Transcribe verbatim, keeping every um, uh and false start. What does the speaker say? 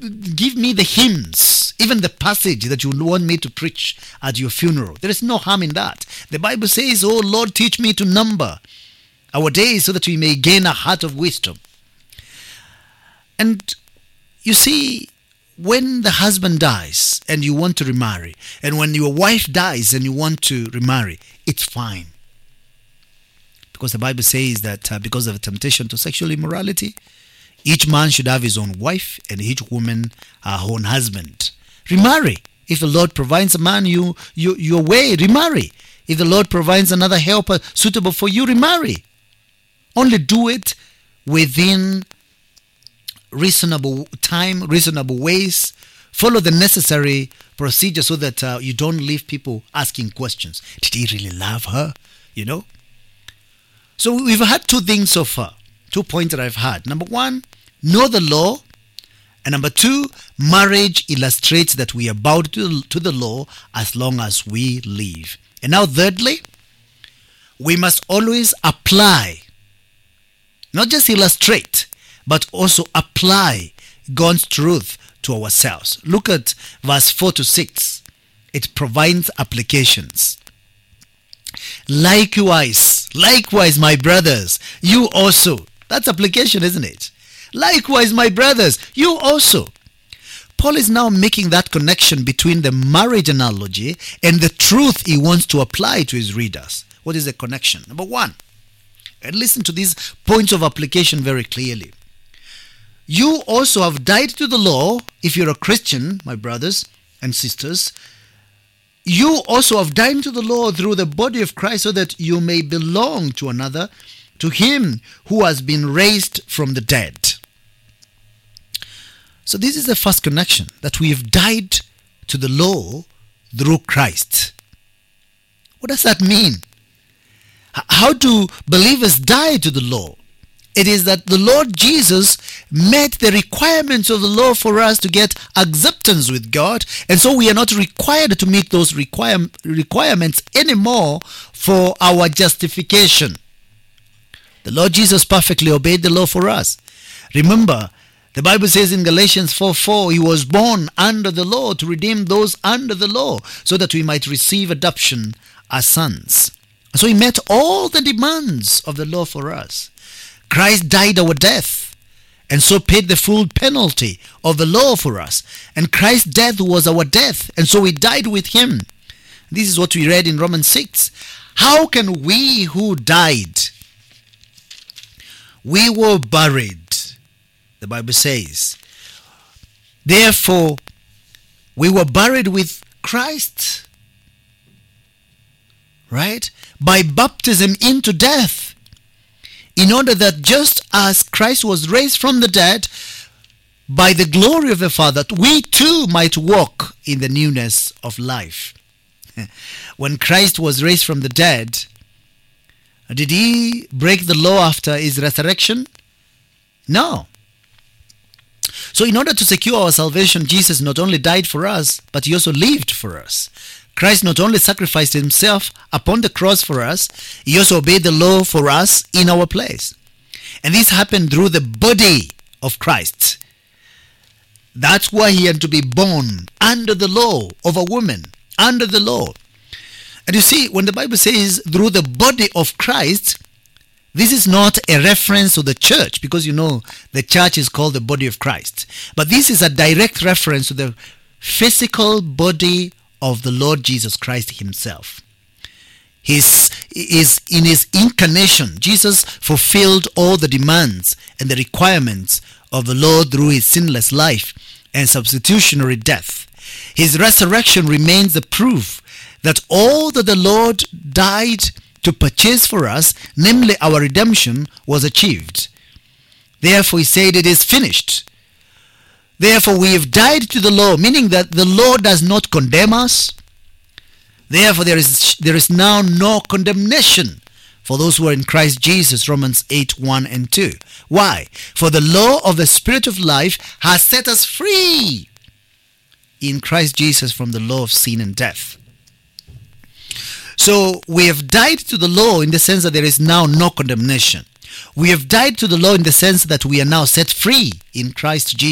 give me the hymns, even the passage that you want me to preach at your funeral. There is no harm in that. The Bible says, oh Lord, teach me to number our days so that we may gain a heart of wisdom. And you see, when the husband dies and you want to remarry, and when your wife dies and you want to remarry, it's fine. Because the Bible says that uh, because of the temptation to sexual immorality, each man should have his own wife and each woman her own husband. Remarry. If the Lord provides a man you, you your way, remarry. If the Lord provides another helper suitable for you, remarry. Only do it within reasonable time, reasonable ways. Follow the necessary procedure so that uh, you don't leave people asking questions. Did he really love her? You know? So we've had two things so far. Two points that I've had. Number one, know the law. And number two, marriage illustrates that we are bound to, to the law as long as we live. And now thirdly, we must always apply, not just illustrate, but also apply God's truth to ourselves. Look at verse four to six. It provides applications. Likewise, likewise, my brothers, you also. That's application, isn't it? Likewise, my brothers, you also. Paul is now making that connection between the marriage analogy and the truth he wants to apply to his readers. What is the connection? Number one, and listen to these points of application very clearly. You also have died to the law. If you're a Christian, my brothers and sisters, you also have died to the law through the body of Christ so that you may belong to another, to him who has been raised from the dead. So this is the first connection, that we have died to the law through Christ. What does that mean? How do believers die to the law? It is that the Lord Jesus met the requirements of the law for us to get acceptance with God, and so we are not required to meet those require- requirements anymore for our justification. The Lord Jesus perfectly obeyed the law for us. Remember, the Bible says in Galatians four four, he was born under the law to redeem those under the law, so that we might receive adoption as sons. So he met all the demands of the law for us. Christ died our death, and so paid the full penalty of the law for us. And Christ's death was our death, and so we died with him. This is what we read in Romans six. How can we who died, we were buried, the Bible says. Therefore, we were buried with Christ, right? By baptism into death, in order that just as Christ was raised from the dead by the glory of the Father, we too might walk in the newness of life. When Christ was raised from the dead, did he break the law after his resurrection? No. So in order to secure our salvation, Jesus not only died for us, but he also lived for us. Christ not only sacrificed himself upon the cross for us, he also obeyed the law for us in our place. And this happened through the body of Christ. That's why he had to be born under the law of a woman, under the law. And you see, when the Bible says through the body of Christ, this is not a reference to the church, because you know the church is called the body of Christ. But this is a direct reference to the physical body of the Lord Jesus Christ himself. His, is in his incarnation, Jesus fulfilled all the demands and the requirements of the Lord through his sinless life and substitutionary death. His resurrection remains the proof that all that the Lord died to purchase for us, namely our redemption, was achieved. Therefore he said, it is finished. Therefore we have died to the law, meaning that the law does not condemn us. Therefore there is there is now no condemnation for those who are in Christ Jesus, Romans eight, one and two. Why? For the law of the Spirit of life has set us free in Christ Jesus from the law of sin and death. So we have died to the law in the sense that there is now no condemnation. We have died to the law in the sense that we are now set free in Christ Jesus.